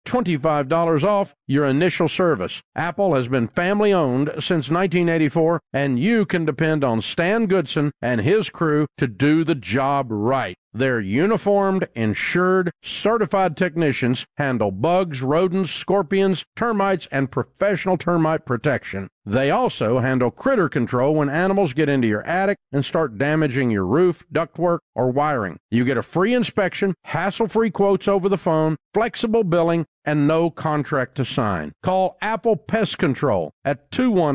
$25 off your initial service. Apple has been family-owned since 1984, and you can depend on Stan Goodson and his crew to do the job right. Their uniformed, insured, certified technicians handle bugs, rodents, scorpions, termites, and professional termite protection. They also handle critter control when animals get into your attic and start damaging your roof, ductwork, or wiring. You get a free inspection, hassle-free quotes over the phone, flexible billing, and no contract to sign. Call Apple Pest Control at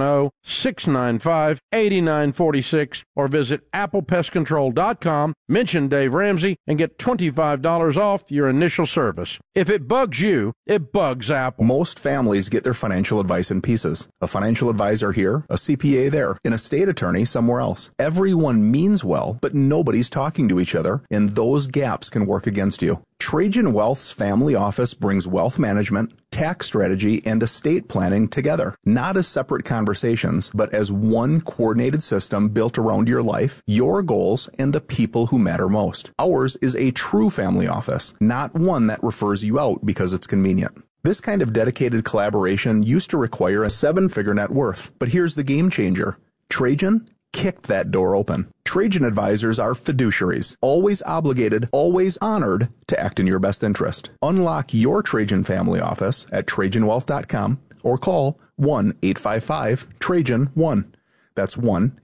210-695-8946 or visit applepestcontrol.com, mention Dave Ramsey, and get $25 off your initial service. If it bugs you, it bugs Apple. Most families get their financial advice in pieces. A financial advisor here, a CPA there, an estate attorney somewhere else. Everyone means well, but nobody's talking to each other, and those gaps can work against you. Trajan Wealth's family office brings wealth management, tax strategy, and estate planning together, not as separate conversations, but as one coordinated system built around your life, your goals, and the people who matter most. Ours is a true family office, not one that refers you out because it's convenient. This kind of dedicated collaboration used to require a 7-figure net worth, but here's the game changer. Trajan kicked that door open. Trajan advisors are fiduciaries, always obligated, always honored to act in your best interest. Unlock your Trajan family office at TrajanWealth.com or call 1-855-TRAJAN-1. That's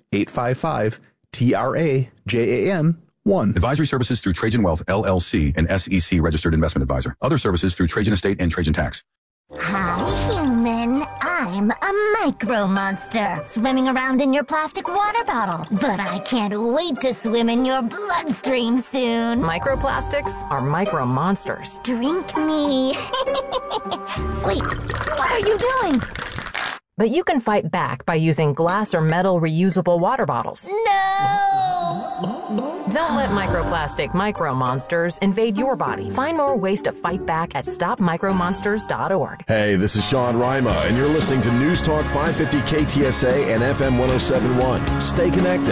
1-855-TRAJAN-1. Advisory services through Trajan Wealth, LLC, an SEC registered investment advisor. Other services through Trajan Estate and Trajan Tax. Hi, human. I'm a micro monster, swimming around in your plastic water bottle. But I can't wait to swim in your bloodstream soon. Microplastics are micro monsters. Drink me. Wait, what are you doing? But you can fight back by using glass or metal reusable water bottles. No! Don't let microplastic micro monsters invade your body. Find more ways to fight back at stopmicromonsters.org. Hey, this is Sean Rima, and you're listening to News Talk 550 KTSA and FM 1071. Stay connected.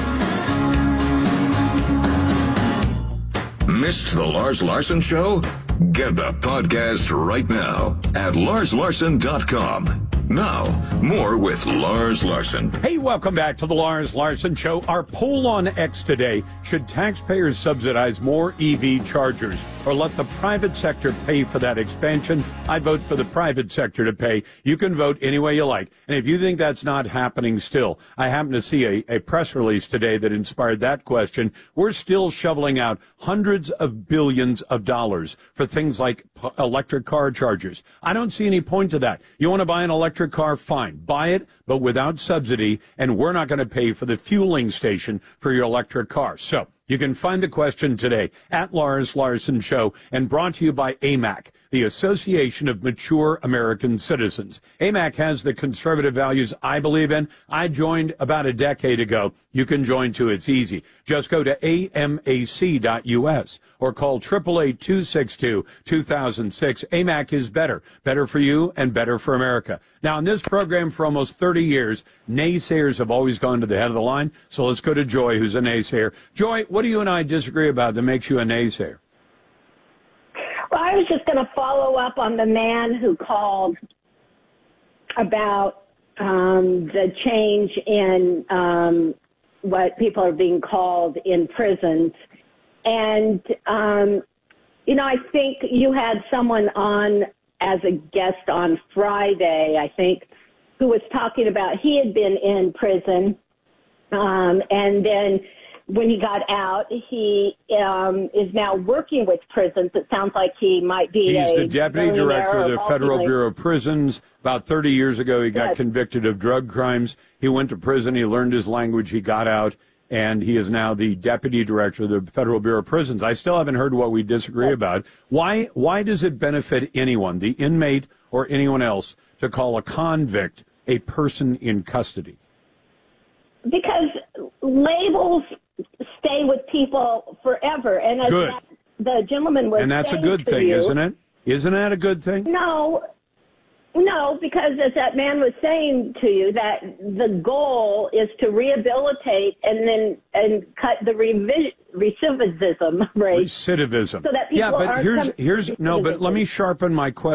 Missed the Lars Larson Show? Get the podcast right now at larslarson.com. Now, more with Lars Larson. Hey, welcome back to the Lars Larson Show. Our poll on X today: should taxpayers subsidize more EV chargers or let the private sector pay for that expansion? I vote for the private sector to pay. You can vote any way you like. And if you think that's not happening still, I happen to see a press release today that inspired that question. We're still shoveling out hundreds of billions of dollars for things like electric car chargers. I don't see any point to that. You want to buy an electric car, fine. Buy it, but without subsidy, and we're not going to pay for the fueling station for your electric car. So you can find the question today at Lars Larson Show, and brought to you by AMAC, the Association of Mature American Citizens. AMAC has the conservative values I believe in. I joined about a decade ago. You can join too. It's easy. Just go to amac.us or call 888-262-2006. AMAC is better. Better for you and better for America. Now, in this program for almost 30 years, naysayers have always gone to the head of the line. So let's go to Joy, who's a naysayer. Joy, what do you and I disagree about that makes you a naysayer? Well, I was just going to follow up on the man who called about the change in what people are being called in prisons. And, I think you had someone on as a guest on Friday, I think, who was talking about he had been in prison, and then when he got out, he is now working with prisons. It sounds like he might be He's the deputy director of the Federal Bureau of Prisons. About 30 years ago, he got convicted of drug crimes. He went to prison. He learned his language. He got out, and he is now the deputy director of the Federal Bureau of Prisons. I still haven't heard what we disagree about. Why does it benefit anyone, the inmate or anyone else, to call a convict a person in custody? Because labels stay with people forever. And as the gentleman was saying, and that's a good thing, isn't it? Isn't that a good thing? No, because as that man was saying to you, that the goal is to rehabilitate and cut the recidivism rate. Recidivism. So that people but here's but let me sharpen my question.